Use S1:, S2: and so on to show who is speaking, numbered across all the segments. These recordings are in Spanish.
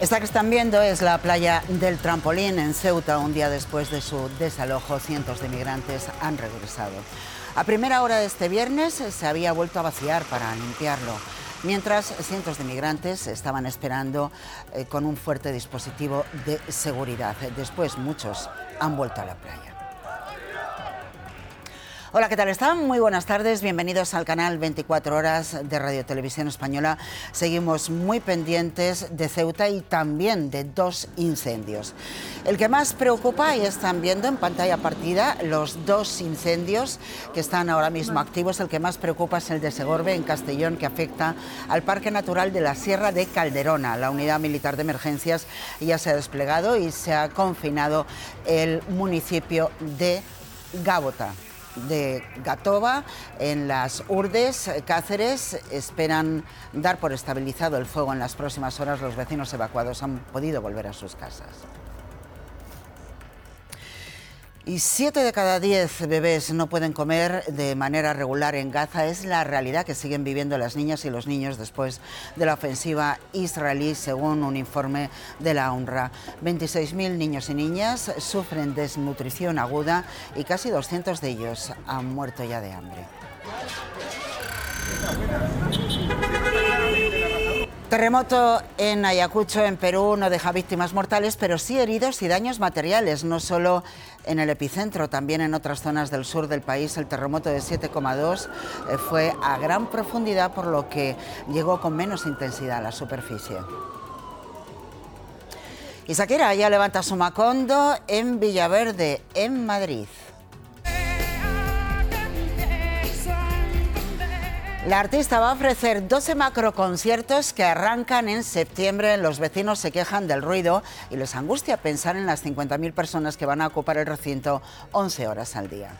S1: Esta que están viendo es la playa del Trampolín en Ceuta. Un día después de su desalojo, cientos de migrantes han regresado. A primera hora de este viernes se había vuelto a vaciar para limpiarlo, mientras cientos de migrantes estaban esperando con un fuerte dispositivo de seguridad. Después muchos han vuelto a la playa. Hola, ¿qué tal están? Muy buenas tardes, bienvenidos al canal 24 Horas de Radio Televisión Española. Seguimos muy pendientes de Ceuta y también de dos incendios. El que más preocupa, y están viendo en pantalla partida los dos incendios que están ahora mismo activos. El que más preocupa es el de Segorbe, en Castellón, que afecta al Parque Natural de la Sierra de Calderona. La unidad militar de emergencias ya se ha desplegado y se ha confinado el municipio de Gávota. De Gatoba, en las Urdes, Cáceres. Esperan dar por estabilizado el fuego en las próximas horas. Los vecinos evacuados han podido volver a sus casas. Y 7 de cada 10 bebés no pueden comer de manera regular en Gaza. Es la realidad que siguen viviendo las niñas y los niños después de la ofensiva israelí, según un informe de la UNRWA. 26.000 niños y niñas sufren desnutrición aguda y casi 200 de ellos han muerto ya de hambre. Terremoto en Ayacucho, en Perú, no deja víctimas mortales, pero sí heridos y daños materiales, no solo en el epicentro, también en otras zonas del sur del país. El terremoto de 7,2 fue a gran profundidad, por lo que llegó con menos intensidad a la superficie. Y Shakira ya levanta su Macondo en Villaverde, en Madrid. La artista va a ofrecer 12 macroconciertos que arrancan en septiembre. Los vecinos se quejan del ruido y les angustia pensar en las 50.000 personas que van a ocupar el recinto 11 horas al día.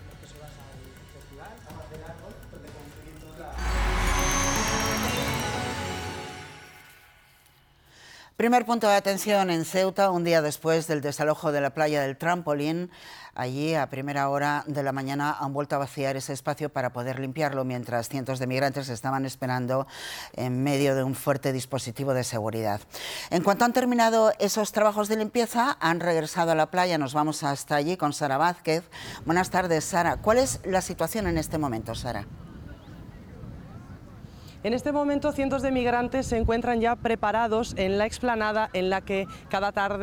S1: Primer punto de atención en Ceuta, un día después del desalojo de la playa del Trampolín. Allí, a primera hora de la mañana, han vuelto a vaciar ese espacio para poder limpiarlo, mientras cientos de migrantes estaban esperando en medio de un fuerte dispositivo de seguridad. En cuanto han terminado esos trabajos de limpieza, han regresado a la playa. Nos vamos hasta allí con Sara Vázquez. Buenas tardes, Sara. ¿Cuál es la situación en este momento, Sara?
S2: En este momento, cientos de migrantes se encuentran ya preparados en la explanada en la que cada tarde